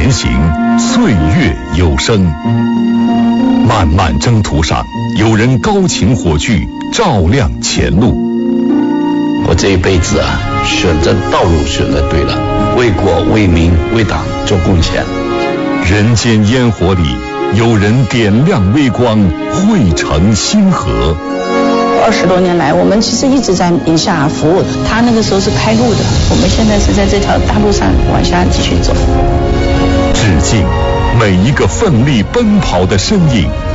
前行，岁月有声。漫漫征途上，有人高擎火炬，照亮前路。 我这一辈子啊，选择道路选择对了，为国为民为党做贡献。 人间烟火里，有人点亮微光，汇成星河。 20多年来，我们其实一直在宁夏服务的。他那个时候是开路的，我们现在是在这条大路上往下继续走。 致敬每一个奋力奔跑的身影。